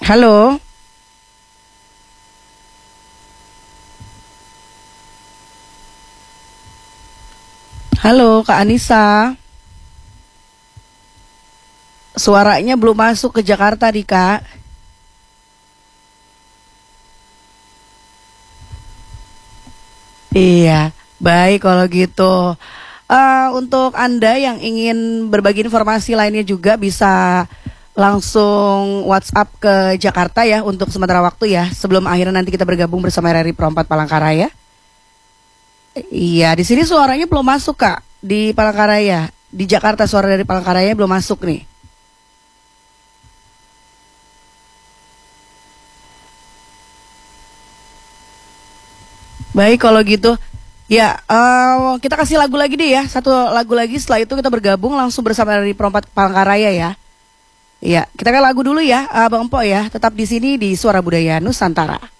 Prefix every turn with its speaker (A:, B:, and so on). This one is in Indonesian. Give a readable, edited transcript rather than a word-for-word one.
A: Halo, halo Kak Anissa. Suaranya belum masuk ke Jakarta nih Kak. Iya, baik kalau gitu. Untuk Anda yang ingin berbagi informasi lainnya juga bisa langsung WhatsApp ke Jakarta ya untuk sementara waktu ya. Sebelum akhirnya nanti kita bergabung bersama RRI Pro 4 Palangkaraya. Iya, di sini suaranya belum masuk Kak. Di Palangkaraya. Di Jakarta suara dari Palangkaraya belum masuk nih. Baik kalau gitu. Ya, kita kasih lagu lagi deh ya. Satu lagu lagi setelah itu kita bergabung langsung bersama dari Perompak Palangkaraya ya. Iya, kita kan lagu dulu ya, Bang Empo ya. Tetap di sini di Suara Budaya Nusantara.